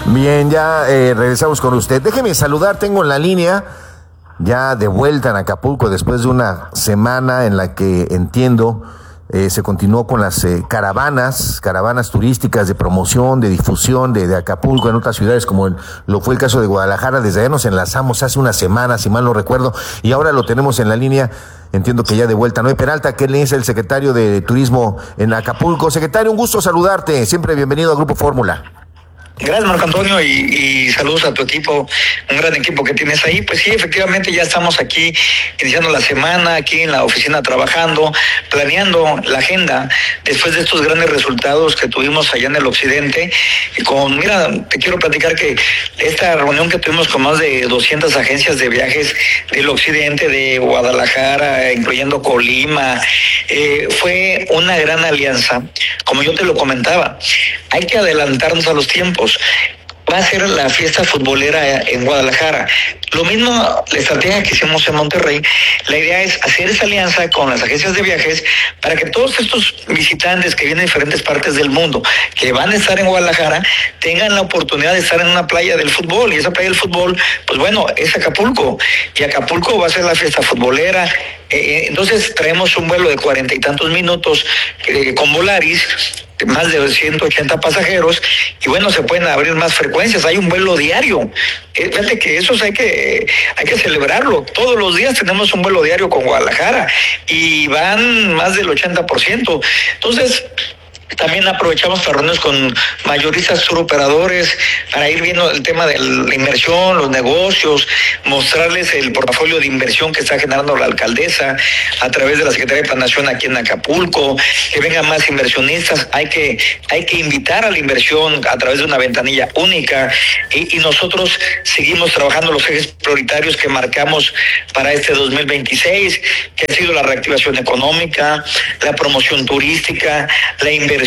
Bien, ya regresamos con usted. Déjeme saludar, tengo en la línea, ya de vuelta en Acapulco, después de una semana en la que entiendo se continuó con las caravanas turísticas de promoción, de difusión de Acapulco en otras ciudades, como lo fue el caso de Guadalajara. Desde allá nos enlazamos hace una semana, si mal no recuerdo, y ahora lo tenemos en la línea. Entiendo que ya de vuelta. Noé Peralta, que es el secretario de Turismo en Acapulco. Secretario, un gusto saludarte. Siempre bienvenido a Grupo Fórmula. Gracias, Marco Antonio, y saludos a tu equipo, un gran equipo que tienes ahí. Pues sí, efectivamente ya estamos aquí iniciando la semana, aquí en la oficina trabajando, planeando la agenda después de estos grandes resultados que tuvimos allá en el occidente. Mira, te quiero platicar que esta reunión que tuvimos con más de 200 agencias de viajes del occidente, de Guadalajara, incluyendo Colima, fue una gran alianza. Como yo te lo comentaba, hay que adelantarnos a los tiempos. Va a ser la fiesta futbolera en Guadalajara. Lo mismo, la estrategia que hicimos en Monterrey, la idea es hacer esa alianza con las agencias de viajes para que todos estos visitantes que vienen de diferentes partes del mundo, que van a estar en Guadalajara, tengan la oportunidad de estar en una playa del fútbol. Y esa playa del fútbol, pues bueno, es Acapulco. Y Acapulco va a ser la fiesta futbolera. Entonces traemos un vuelo de 40 y tantos minutos con Volaris, más de 180 pasajeros, y bueno, se pueden abrir más frecuencias. Hay un vuelo diario. Fíjate que eso hay que celebrarlo. Todos los días tenemos un vuelo diario con Guadalajara y van más del 80%. Entonces, también aprovechamos para reunirnos con mayoristas turoperadores para ir viendo el tema de la inversión, los negocios, mostrarles el portafolio de inversión que está generando la alcaldesa a través de la Secretaría de Planación aquí en Acapulco, que vengan más inversionistas. Hay que invitar a la inversión a través de una ventanilla única, y nosotros seguimos trabajando los ejes prioritarios que marcamos para este 2026, que ha sido la reactivación económica, la promoción turística, la inversión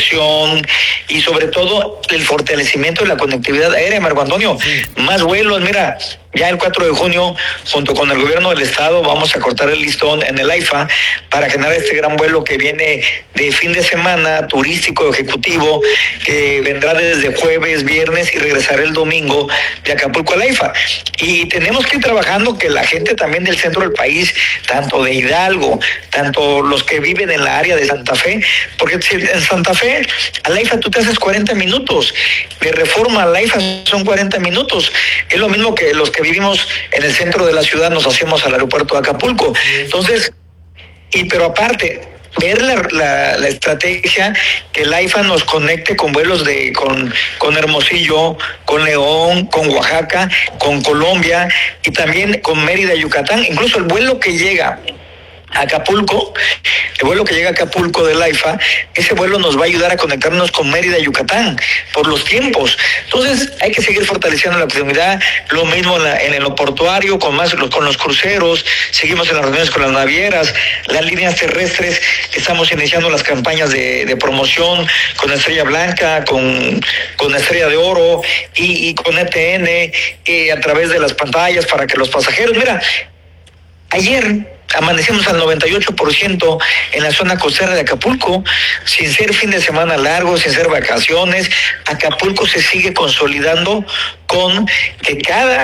y sobre todo el fortalecimiento de la conectividad aérea, Marco Antonio. Más vuelos. Mira, ya el 4 de junio, junto con el gobierno del estado, vamos a cortar el listón en el AIFA para generar este gran vuelo que viene de fin de semana, turístico, ejecutivo, que vendrá desde jueves, viernes y regresará el domingo de Acapulco al AIFA. Y tenemos que ir trabajando que la gente también del centro del país, tanto de Hidalgo, tanto los que viven en la área de Santa Fe, porque en Santa Fe, al AIFA tú te haces 40 minutos, de Reforma al AIFA son 40 minutos. Es lo mismo que los que vivimos en el centro de la ciudad nos hacemos al aeropuerto de Acapulco. Entonces, pero aparte, ver la estrategia que el AIFA nos conecte con vuelos con Hermosillo, con León, con Oaxaca, con Colombia y también con Mérida, Yucatán. Incluso el vuelo que llega Acapulco, el vuelo que llega a Acapulco del AIFA, ese vuelo nos va a ayudar a conectarnos con Mérida y Yucatán por los tiempos. Entonces hay que seguir fortaleciendo la comunidad, lo mismo en lo portuario, con los cruceros, seguimos en las reuniones con las navieras, las líneas terrestres, estamos iniciando las campañas de promoción con Estrella Blanca, con Estrella de Oro y con ETN, a través de las pantallas para que los pasajeros, mira, ayer amanecimos al 98% en la zona costera de Acapulco, sin ser fin de semana largo, sin ser vacaciones. Acapulco se sigue consolidando con que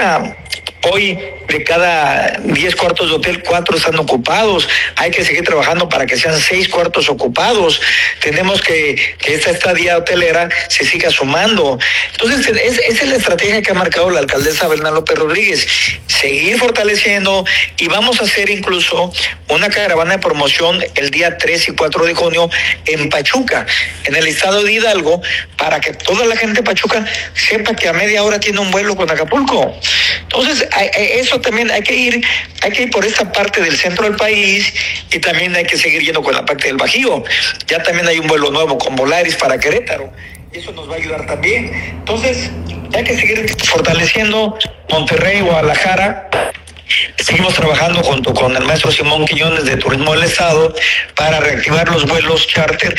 hoy de cada 10 cuartos de hotel, 4 están ocupados. Hay que seguir trabajando para que sean 6 cuartos ocupados. Tenemos que esta estadía hotelera se siga sumando. Entonces, esa es la estrategia que ha marcado la alcaldesa Belén López Rodríguez. Seguir fortaleciendo, y vamos a hacer incluso una caravana de promoción el día 3 y 4 de junio en Pachuca, en el estado de Hidalgo, para que toda la gente de Pachuca sepa que a media hora tiene un vuelo con Acapulco. Entonces, eso también hay que ir por esta parte del centro del país, y también hay que seguir yendo con la parte del Bajío. Ya también hay un vuelo nuevo con Volaris para Querétaro. Eso nos va a ayudar también. Entonces, hay que seguir fortaleciendo Monterrey, Guadalajara. Seguimos trabajando junto con el maestro Simón Quiñones de Turismo del Estado para reactivar los vuelos charter,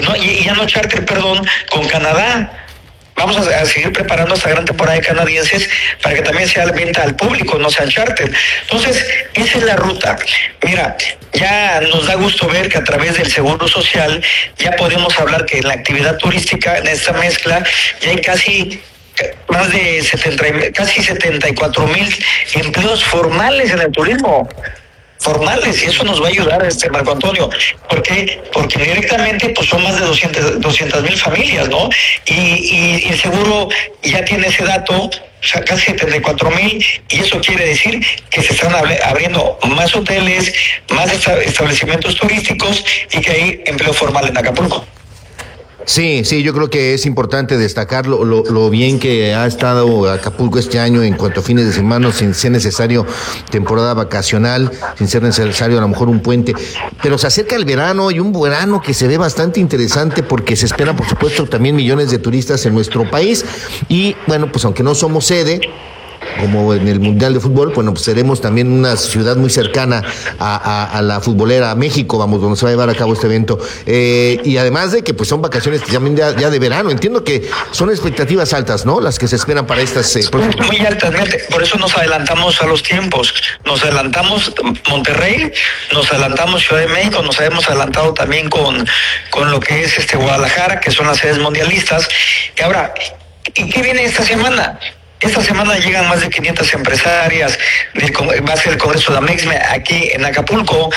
con Canadá. Vamos a seguir preparando esta gran temporada de canadienses para que también sea venta al público, no sea charter. Entonces, esa es la ruta. Mira, ya nos da gusto ver que a través del Seguro Social ya podemos hablar que en la actividad turística, en esta mezcla, ya hay casi más de casi 74,000 empleos formales en el turismo. Formales, y eso nos va a ayudar, Marco Antonio. ¿Por qué? Porque directamente pues son más de 200,000 familias, ¿no? Y el seguro ya tiene ese dato, o sea, casi 74,000, y eso quiere decir que se están abriendo más hoteles, más establecimientos turísticos, y que hay empleo formal en Acapulco. Sí, yo creo que es importante destacar lo bien que ha estado Acapulco este año en cuanto a fines de semana, sin ser necesario temporada vacacional, sin ser necesario a lo mejor un puente, pero se acerca el verano y un verano que se ve bastante interesante porque se esperan, por supuesto, también millones de turistas en nuestro país y, bueno, pues aunque no somos sede, como en el Mundial de Fútbol, bueno, pues seremos también una ciudad muy cercana a la futbolera, a México, vamos, donde se va a llevar a cabo este evento. Y además de que pues son vacaciones también ya de verano, entiendo que son expectativas altas, ¿no? Las que se esperan para estas... Muy altas, por eso nos adelantamos a los tiempos. Nos adelantamos Monterrey, nos adelantamos Ciudad de México, nos hemos adelantado también con lo que es Guadalajara, que son las sedes mundialistas. Y ahora, ¿y qué viene esta semana? Esta semana llegan más de 500 empresarias, va a ser el Congreso de Amexme aquí en Acapulco,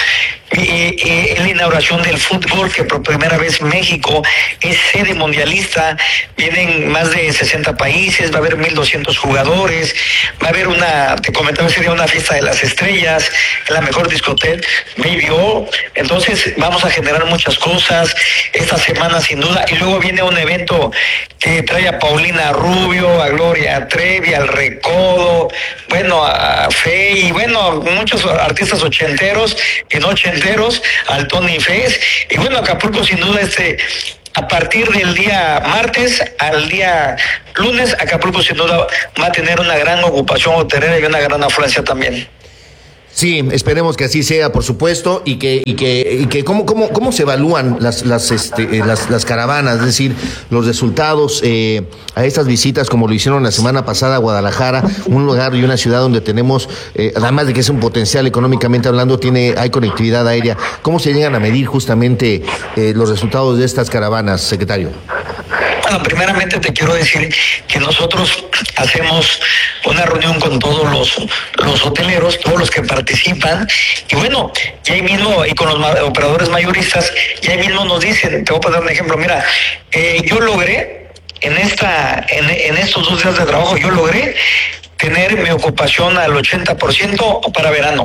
y la inauguración del fútbol, que por primera vez México es sede mundialista, vienen más de 60 países, va a haber 1,200 jugadores, va a haber te comentaba ese día, una fiesta de las estrellas, la mejor discoteca, Baby O. Entonces vamos a generar muchas cosas esta semana sin duda, y luego viene un evento que trae a Paulina Rubio, a Gloria Trevi, al Recodo, bueno, a Fey, bueno, muchos artistas ochenteros y no ochenteros, al Tony Fez, y bueno, Acapulco sin duda a partir del día martes al día lunes, Acapulco sin duda va a tener una gran ocupación hotelera y una gran afluencia también. Sí, esperemos que así sea, por supuesto, y que cómo se evalúan las caravanas, es decir, los resultados a estas visitas, como lo hicieron la semana pasada a Guadalajara, un lugar y una ciudad donde tenemos, además de que es un potencial económicamente hablando, hay conectividad aérea. ¿Cómo se llegan a medir justamente los resultados de estas caravanas, secretario? Bueno, primeramente te quiero decir que nosotros hacemos una reunión con todos los hoteleros, todos los que participan, y bueno, y ahí mismo, y con los operadores mayoristas, y ahí mismo nos dicen, te voy a poner un ejemplo, mira, yo logré, en estos 2 días de trabajo, yo logré tener mi ocupación al 80% para verano.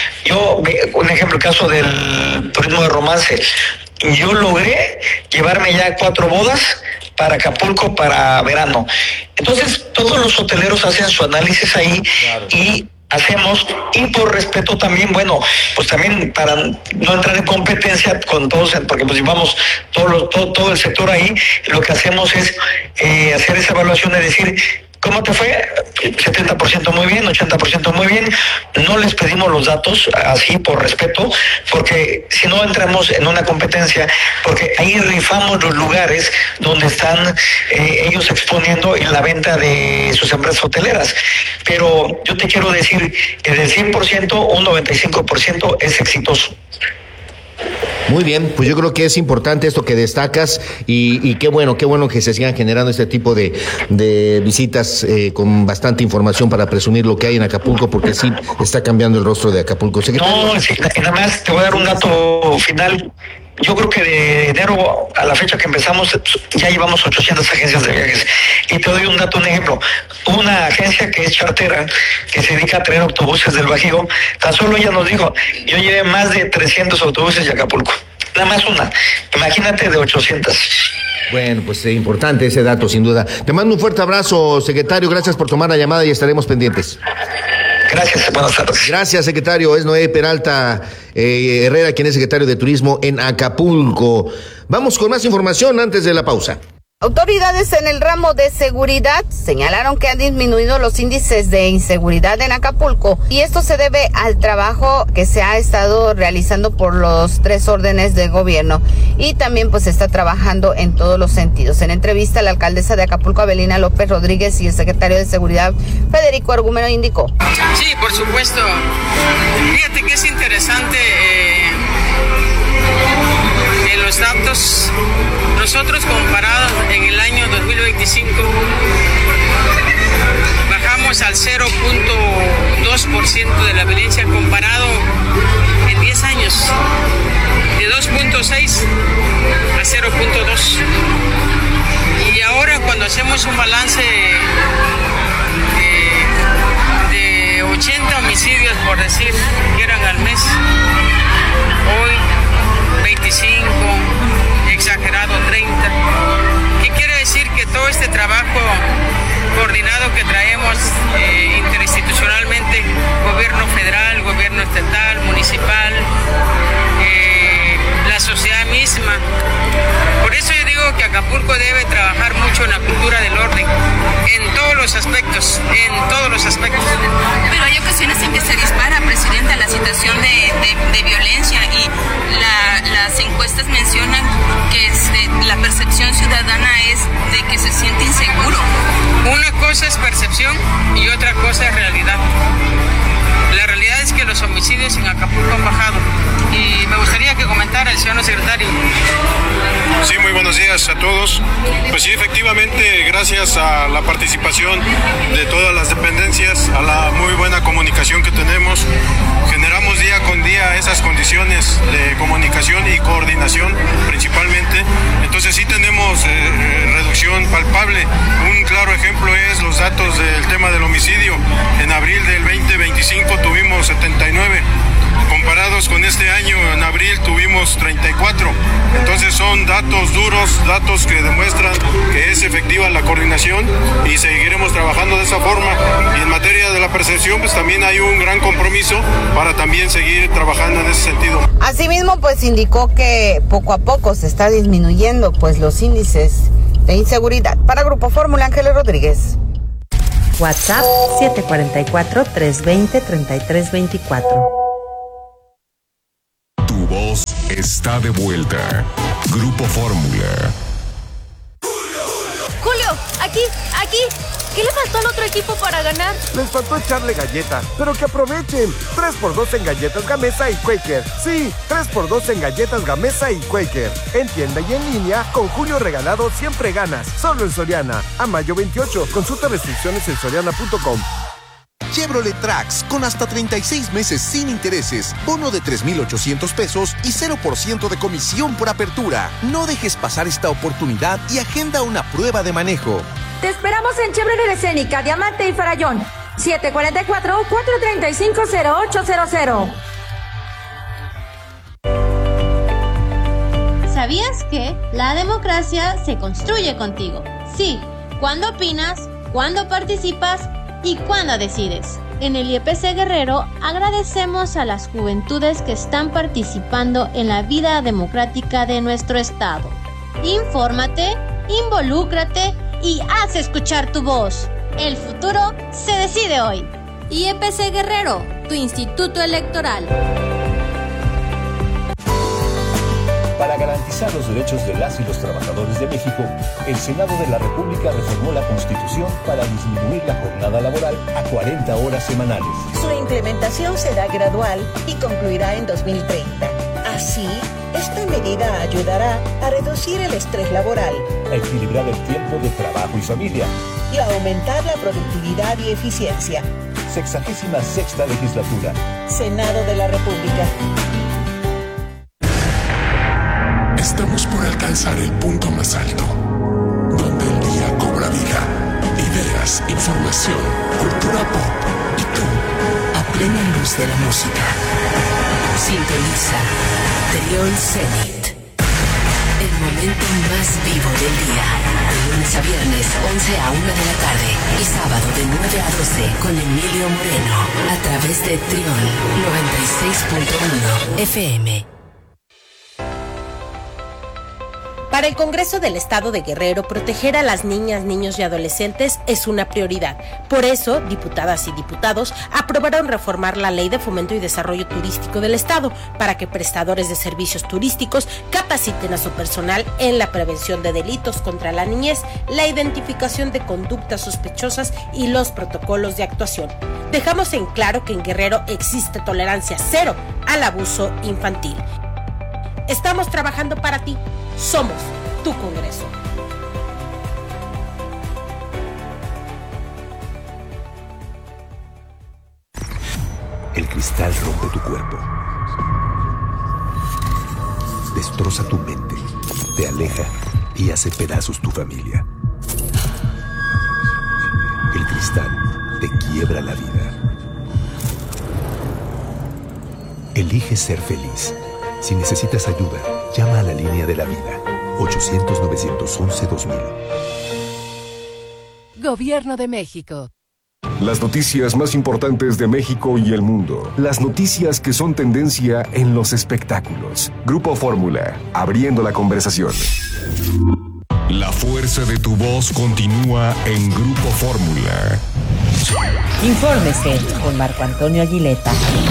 Un ejemplo, el caso del turismo de romance, yo logré llevarme ya 4 bodas para Acapulco para verano. Entonces, todos los hoteleros hacen su análisis ahí, claro. Y hacemos, y por respeto también, bueno, pues también para no entrar en competencia con todos, porque pues llevamos todo el sector ahí, lo que hacemos es hacer esa evaluación de decir, ¿cómo te fue? 70% muy bien, 80% muy bien. No les pedimos los datos así por respeto, porque si no entramos en una competencia, porque ahí rifamos los lugares donde están ellos exponiendo en la venta de sus empresas hoteleras. Pero yo te quiero decir que del 100%, un 95% es exitoso. Muy bien, pues yo creo que es importante esto que destacas y qué bueno que se sigan generando este tipo de visitas con bastante información para presumir lo que hay en Acapulco, porque sí está cambiando el rostro de Acapulco. No, sí, nada más te voy a dar un dato final. Yo creo que de enero a la fecha que empezamos ya llevamos 800 agencias de viajes. Y te doy un ejemplo. Una agencia que es chartera, que se dedica a traer autobuses del Bajío, tan solo ella nos dijo, yo llevé más de 300 autobuses de Acapulco. Nada más una. Imagínate de 800. Bueno, pues es importante ese dato, sin duda. Te mando un fuerte abrazo, secretario. Gracias por tomar la llamada y estaremos pendientes. Gracias, buenas tardes. Gracias, secretario. Es Noé Peralta Herrera, quien es secretario de Turismo en Acapulco. Vamos con más información antes de la pausa. Autoridades en el ramo de seguridad señalaron que han disminuido los índices de inseguridad en Acapulco y esto se debe al trabajo que se ha estado realizando por los 3 órdenes de gobierno y también pues se está trabajando en todos los sentidos. En entrevista, la alcaldesa de Acapulco, Avelina López Rodríguez, y el secretario de Seguridad, Federico Argumero, indicó. Sí, por supuesto. Fíjate que es interesante. En los los datos, nosotros comparados en el año 2025 bajamos al 0.2% de la violencia comparado en 10 años, de 2.6 a 0.2. Y ahora cuando hacemos un balance de 80 homicidios, por decir, que eran al mes, hoy 25, exagerado 30. ¿Qué quiere decir? Que todo este trabajo coordinado que traemos interinstitucionalmente, gobierno federal, gobierno estatal, municipal, la sociedad misma. Por eso yo digo que Acapulco debe trabajar mucho en la cultura del orden, en todos los aspectos, Pero hay ocasiones en que se dispara, Presidenta, la situación de violencia y las encuestas mencionan que la percepción ciudadana es de que se siente inseguro. Una cosa es percepción y otra cosa es realidad. La realidad es que los homicidios en Acapulco han bajado. Y me gustaría que comentara el señor secretario. Sí, muy buenos días a todos. Pues sí, efectivamente, gracias a la participación de todas las dependencias, a la muy buena comunicación que tenemos, generamos día con día esas condiciones de comunicación y coordinación principalmente. Entonces sí tenemos reducción palpable. Un claro ejemplo es los datos del tema del homicidio. En abril del 2025 tuvimos 79. Comparados con este año, en abril tuvimos 34. Entonces son datos duros, datos que demuestran que es efectiva la coordinación y seguiremos trabajando de esa forma. Y en materia de la percepción, pues también hay un gran compromiso para también seguir trabajando en ese sentido. Asimismo, pues indicó que poco a poco se está disminuyendo pues los índices de inseguridad. Para Grupo Fórmula, Ángeles Rodríguez. WhatsApp 744-320-3324. Voz está de vuelta. Grupo Fórmula. Julio, aquí. ¿Qué le faltó al otro equipo para ganar? Les faltó echarle galleta, pero que aprovechen. 3x2 en galletas Gamesa y Quaker. Sí, 3x2 en galletas Gamesa y Quaker. En tienda y en línea, con Julio regalado siempre ganas. Solo en Soriana. A mayo 28. Consulta restricciones en soriana.com. Chevrolet Trax con hasta 36 meses sin intereses, bono de 3,800 pesos y 0% de comisión por apertura. No dejes pasar esta oportunidad y agenda una prueba de manejo. Te esperamos en Chevrolet Escénica, Diamante y Farallón. 744-435-0800. ¿Sabías que la democracia se construye contigo? Sí, cuando opinas, cuando participas y cuando decides. En el IEPC Guerrero agradecemos a las juventudes que están participando en la vida democrática de nuestro estado. Infórmate, involúcrate y haz escuchar tu voz. El futuro se decide hoy. IEPC Guerrero, tu instituto electoral. Para garantizar los derechos de las y los trabajadores de México, el Senado de la República reformó la Constitución para disminuir la jornada laboral a 40 horas semanales. Su implementación será gradual y concluirá en 2030. Así, esta medida ayudará a reducir el estrés laboral, a equilibrar el tiempo de trabajo y familia y a aumentar la productividad y eficiencia. 66ª legislatura. Senado de la República. Estamos por alcanzar el punto más alto, donde el día cobra vida, ideas, información, cultura pop y tú, a plena luz de la música. Sintoniza Trión Zenit, el momento más vivo del día, de lunes a viernes 11 a 1 de la tarde y sábado de 9 a 12 con Emilio Moreno, a través de Trión 96.1 FM. Para el Congreso del Estado de Guerrero, proteger a las niñas, niños y adolescentes es una prioridad. Por eso, diputadas y diputados aprobaron reformar la Ley de Fomento y Desarrollo Turístico del Estado para que prestadores de servicios turísticos capaciten a su personal en la prevención de delitos contra la niñez, la identificación de conductas sospechosas y los protocolos de actuación. Dejamos en claro que en Guerrero existe tolerancia cero al abuso infantil. Estamos trabajando para ti. Somos tu Congreso. El cristal rompe tu cuerpo. Destroza tu mente, te aleja y hace pedazos tu familia. El cristal te quiebra la vida. Elige ser feliz. Si necesitas ayuda, llama a la línea de la vida. 800-911-2000. Gobierno de México. Las noticias más importantes de México y el mundo. Las noticias que son tendencia en los espectáculos. Grupo Fórmula, abriendo la conversación. La fuerza de tu voz continúa en Grupo Fórmula. Infórmese con Marco Antonio Aguileta.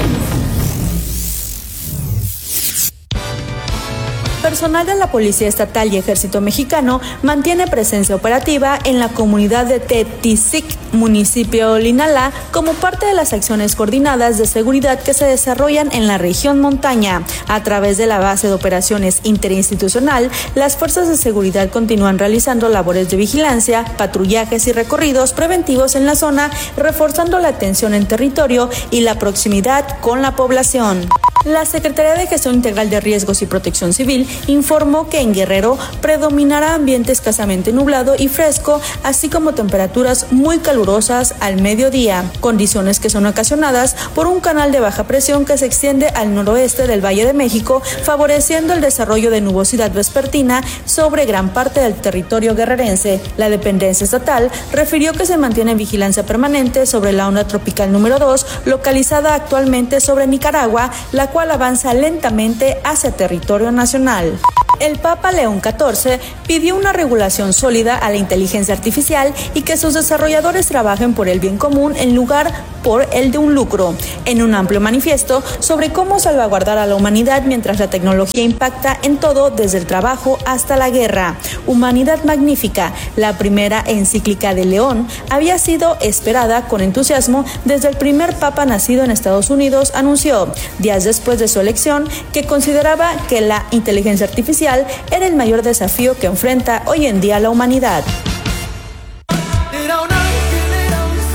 Personal de la Policía Estatal y Ejército Mexicano mantiene presencia operativa en la comunidad de Tetisik, municipio de Olinalá, como parte de las acciones coordinadas de seguridad que se desarrollan en la región montaña. A través de la base de operaciones interinstitucional, las fuerzas de seguridad continúan realizando labores de vigilancia, patrullajes y recorridos preventivos en la zona, reforzando la atención en territorio y la proximidad con la población. La Secretaría de Gestión Integral de Riesgos y Protección Civil informó que en Guerrero predominará ambiente escasamente nublado y fresco, así como temperaturas muy calurosas al mediodía, condiciones que son ocasionadas por un canal de baja presión que se extiende al noroeste del Valle de México, favoreciendo el desarrollo de nubosidad vespertina sobre gran parte del territorio guerrerense. La dependencia estatal refirió que se mantiene vigilancia permanente sobre la onda tropical número 2, localizada actualmente sobre Nicaragua, la cual avanza lentamente hacia territorio nacional. El Papa León XIV pidió una regulación sólida a la inteligencia artificial y que sus desarrolladores trabajen por el bien común en lugar por el de un lucro, en un amplio manifiesto sobre cómo salvaguardar a la humanidad mientras la tecnología impacta en todo, desde el trabajo hasta la guerra. Humanidad Magnífica, la primera encíclica de León, había sido esperada con entusiasmo desde el primer papa nacido en Estados Unidos. Anunció, días después de su elección, que consideraba que la inteligencia artificial era el mayor desafío que enfrenta hoy en día la humanidad. Era un ángel, era un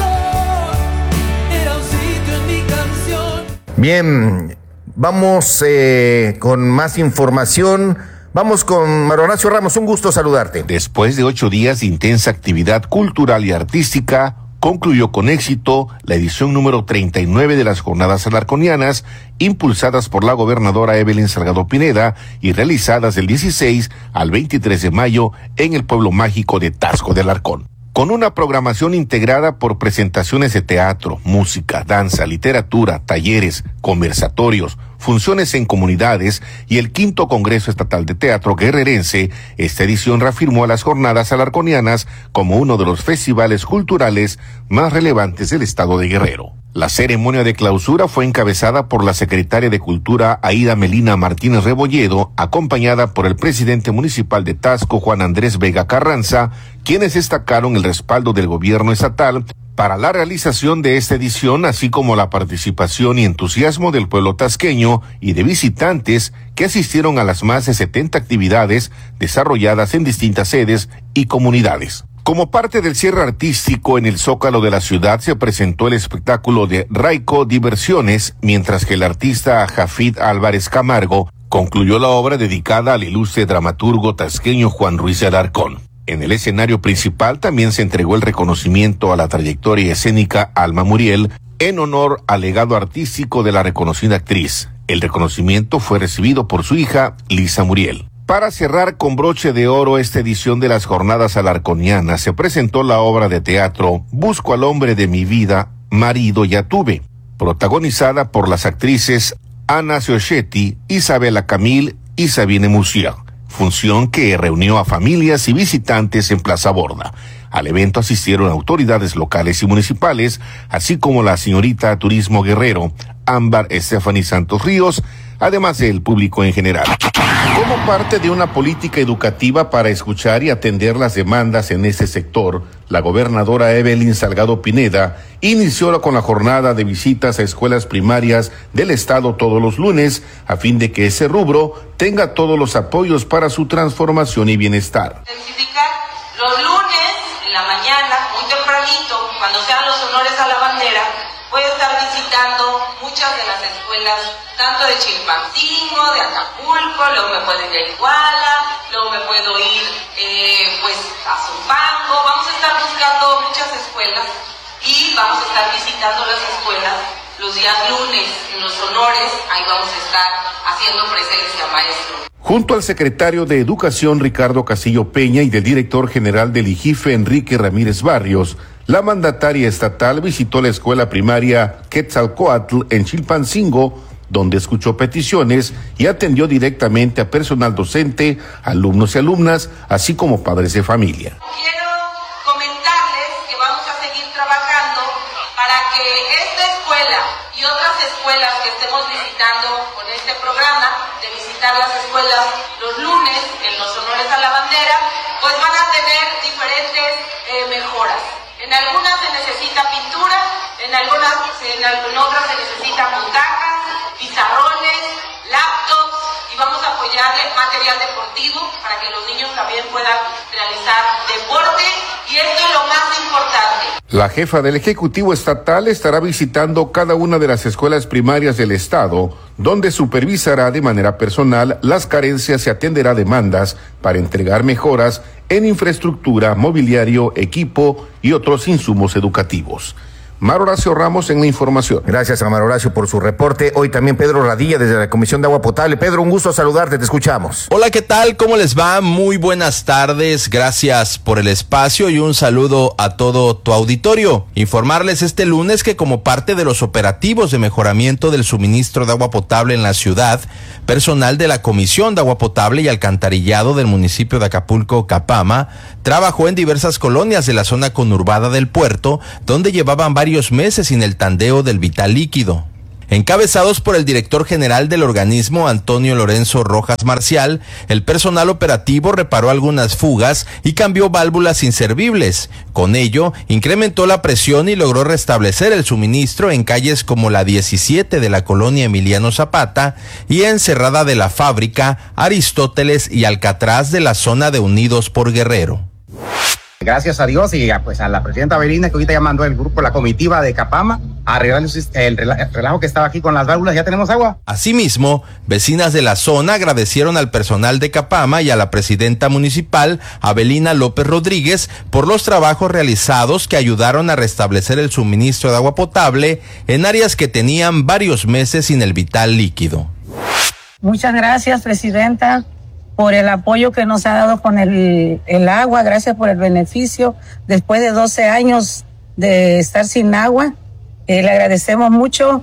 sol, era un sitio en mi canción. Bien, vamos con más información. Vamos con Mario Horacio Ramos, un gusto saludarte. Después de 8 días de intensa actividad cultural y artística, concluyó con éxito la edición número 39 de las Jornadas Alarconianas, impulsadas por la gobernadora Evelyn Salgado Pineda y realizadas del 16 al 23 de mayo en el pueblo mágico de Taxco de Alarcón. Con una programación integrada por presentaciones de teatro, música, danza, literatura, talleres, conversatorios, funciones en comunidades y el 5º Congreso Estatal de Teatro Guerrerense, esta edición reafirmó a las Jornadas Alarconianas como uno de los festivales culturales más relevantes del estado de Guerrero. La ceremonia de clausura fue encabezada por la secretaria de Cultura Aida Melina Martínez Rebolledo, acompañada por el presidente municipal de Taxco, Juan Andrés Vega Carranza, quienes destacaron el respaldo del gobierno estatal para la realización de esta edición, así como la participación y entusiasmo del pueblo tasqueño y de visitantes que asistieron a las más de 70 actividades desarrolladas en distintas sedes y comunidades. Como parte del cierre artístico en el Zócalo de la ciudad se presentó el espectáculo de Raico Diversiones, mientras que el artista Jafid Álvarez Camargo concluyó la obra dedicada al ilustre dramaturgo tasqueño Juan Ruiz de Alarcón. En el escenario principal también se entregó el reconocimiento a la trayectoria escénica Alma Muriel en honor al legado artístico de la reconocida actriz. El reconocimiento fue recibido por su hija Lisa Muriel. Para cerrar con broche de oro esta edición de las Jornadas Alarconianas, se presentó la obra de teatro Busco al hombre de mi vida, marido ya tuve, protagonizada por las actrices Ana Ciochetti, Isabela Camil y Sabine Musier. Función que reunió a familias y visitantes en Plaza Borda. Al evento asistieron autoridades locales y municipales, así como la señorita Turismo Guerrero, Ámbar Stephanie Santos Ríos, además del público en general. Como parte de una política educativa para escuchar y atender las demandas en ese sector, la gobernadora Evelyn Salgado Pineda inició con la jornada de visitas a escuelas primarias del estado todos los lunes, a fin de que ese rubro tenga todos los apoyos para su transformación y bienestar. Los lunes, en la mañana, muy tempranito, cuando sean los honores a la bandera, voy a estar visitando muchas de las escuelas, tanto de Chilpancingo, de Acapulco, luego me puedo ir a Iguala, luego me puedo ir a Zumpango. Vamos a estar buscando muchas escuelas y vamos a estar visitando las escuelas los días lunes. En los honores, ahí vamos a estar haciendo presencia, maestro. Junto al secretario de Educación Ricardo Castillo Peña y del director general del IGIFE Enrique Ramírez Barrios, la mandataria estatal visitó la escuela primaria Quetzalcóatl en Chilpancingo, donde escuchó peticiones y atendió directamente a personal docente, alumnos y alumnas, así como padres de familia. Quiero comentarles que vamos a seguir trabajando para que esta escuela y otras escuelas que estemos visitando con este programa de visitar las escuelas los lunes en los honores a la bandera, pues van a tener diferentes mejoras. En algunas se necesita pintura, en otras se necesitan butacas, pizarrones, laptops, y vamos a apoyar material deportivo para que los niños también puedan realizar deporte, y esto es lo más importante. La jefa del Ejecutivo Estatal estará visitando cada una de las escuelas primarias del estado, donde supervisará de manera personal las carencias y atenderá demandas para entregar mejoras en infraestructura, mobiliario, equipo y otros insumos educativos. Mar Horacio Ramos en la información. Gracias a Mar Horacio por su reporte. Hoy también Pedro Radilla desde la Comisión de Agua Potable. Pedro, un gusto saludarte, te escuchamos. Hola, ¿qué tal? ¿Cómo les va? Muy buenas tardes, gracias por el espacio y un saludo a todo tu auditorio. Informarles este lunes que como parte de los operativos de mejoramiento del suministro de agua potable en la ciudad, personal de la Comisión de Agua Potable y Alcantarillado del municipio de Acapulco, Capama, trabajó en diversas colonias de la zona conurbada del puerto, donde llevaban varios meses sin el tandeo del vital líquido. Encabezados por el director general del organismo, Antonio Lorenzo Rojas Marcial, el personal operativo reparó algunas fugas y cambió válvulas inservibles. Con ello, incrementó la presión y logró restablecer el suministro en calles como la 17 de la colonia Emiliano Zapata y en Cerrada de la Fábrica, Aristóteles y Alcatraz de la zona de Unidos por Guerrero. Gracias a Dios y a la presidenta Avelina, que ahorita ya mandó el grupo, la comitiva de Capama, a arreglar el relajo que estaba aquí con las válvulas. Ya tenemos agua. Asimismo, vecinas de la zona agradecieron al personal de Capama y a la presidenta municipal, Avelina López Rodríguez, por los trabajos realizados que ayudaron a restablecer el suministro de agua potable en áreas que tenían varios meses sin el vital líquido. Muchas gracias, presidenta, por el apoyo que nos ha dado con el agua. Gracias por el beneficio. Después de 12 años de estar sin agua, le agradecemos mucho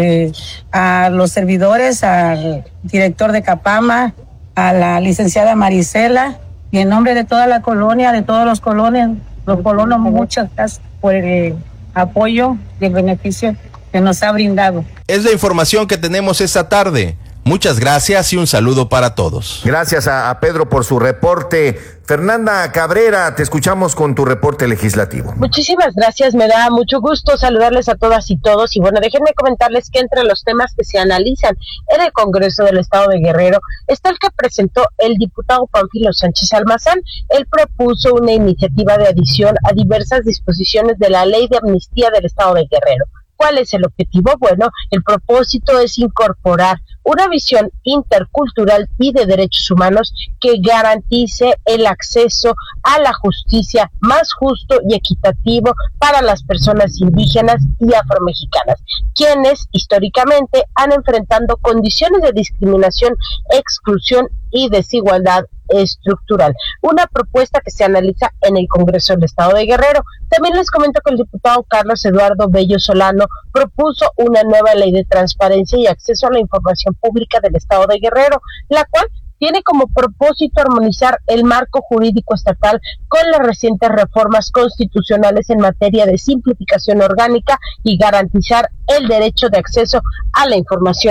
a los servidores, al director de Capama, a la licenciada Marisela, y en nombre de toda la colonia, de todos los colonos, muchas gracias por el apoyo y el beneficio que nos ha brindado. Es la información que tenemos esta tarde. Muchas gracias y un saludo para todos. Gracias a Pedro por su reporte. Fernanda Cabrera, te escuchamos con tu reporte legislativo. Muchísimas gracias, me da mucho gusto saludarles a todas y todos. Y bueno, déjenme comentarles que entre los temas que se analizan en el Congreso del Estado de Guerrero está el que presentó el diputado Pánfilo Sánchez Almazán. Él propuso una iniciativa de adición a diversas disposiciones de la Ley de Amnistía del Estado de Guerrero. ¿Cuál es el objetivo? Bueno, el propósito es incorporar una visión intercultural y de derechos humanos que garantice el acceso a la justicia más justo y equitativo para las personas indígenas y afromexicanas, quienes históricamente han enfrentado condiciones de discriminación, exclusión y desigualdad estructural. Una propuesta que se analiza en el Congreso del Estado de Guerrero. También les comento que el diputado Carlos Eduardo Bello Solano propuso una nueva ley de transparencia y acceso a la información pública del Estado de Guerrero, la cual tiene como propósito armonizar el marco jurídico estatal con las recientes reformas constitucionales en materia de simplificación orgánica y garantizar el derecho de acceso a la información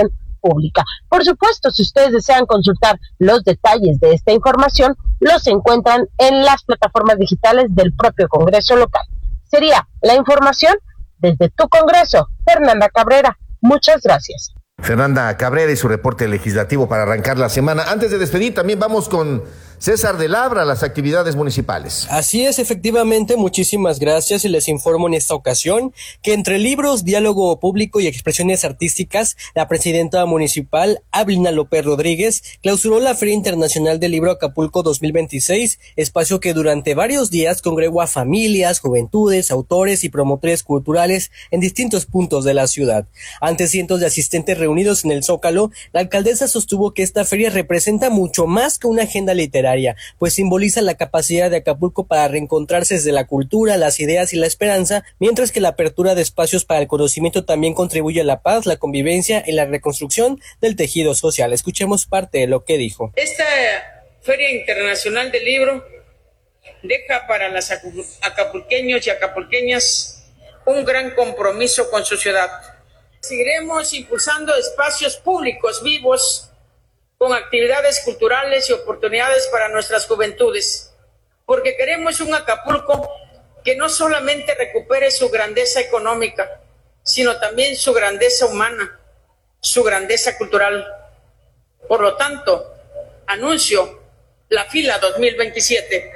Pública. Por supuesto, si ustedes desean consultar los detalles de esta información, los encuentran en las plataformas digitales del propio Congreso local. Sería la información desde tu Congreso. Fernanda Cabrera, muchas gracias. Fernanda Cabrera y su reporte legislativo para arrancar la semana. Antes de despedir, también vamos con César de Labra, las actividades municipales. Así es, efectivamente, muchísimas gracias y les informo en esta ocasión que entre libros, diálogo público y expresiones artísticas, la presidenta municipal, Avelina López Rodríguez, clausuró la Feria Internacional del Libro Acapulco 2026, espacio que durante varios días congregó a familias, juventudes, autores y promotores culturales en distintos puntos de la ciudad. Ante cientos de asistentes reunidos en el Zócalo, la alcaldesa sostuvo que esta feria representa mucho más que una agenda literaria, pues simboliza la capacidad de Acapulco para reencontrarse desde la cultura, las ideas y la esperanza, mientras que la apertura de espacios para el conocimiento también contribuye a la paz, la convivencia y la reconstrucción del tejido social. Escuchemos parte de lo que dijo. Esta Feria Internacional del Libro deja para los acapulqueños y acapulqueñas un gran compromiso con su ciudad. Seguiremos impulsando espacios públicos vivos con actividades culturales y oportunidades para nuestras juventudes, porque queremos un Acapulco que no solamente recupere su grandeza económica, sino también su grandeza humana, su grandeza cultural. Por lo tanto, anuncio la fila 2027.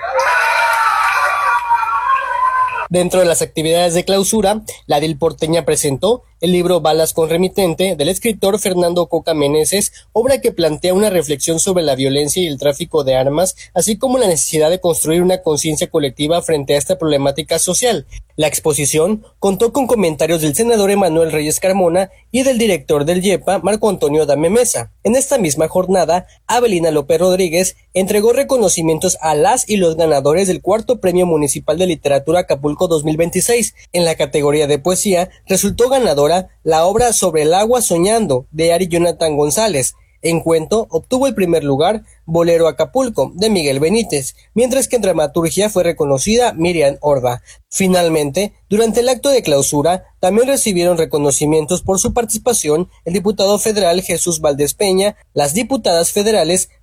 Dentro de las actividades de clausura, la edil porteña presentó el libro Balas con remitente del escritor Fernando Coca Meneses, obra que plantea una reflexión sobre la violencia y el tráfico de armas, así como la necesidad de construir una conciencia colectiva frente a esta problemática social. La exposición contó con comentarios del senador Emanuel Reyes Carmona y del director del YEPA, Marco Antonio Adame Mesa. En esta misma jornada, Avelina López Rodríguez entregó reconocimientos a las y los ganadores del cuarto Premio Municipal de Literatura Acapulco 2026. En la categoría de poesía, resultó ganadora la obra Sobre el agua soñando, de Ari Jonathan González. En cuento, obtuvo el primer lugar Bolero Acapulco, de Miguel Benítez, mientras que en dramaturgia fue reconocida Miriam Orda. Finalmente, durante el acto de clausura, también recibieron reconocimientos por su participación el diputado federal Jesús Valdés Peña, las diputadas federales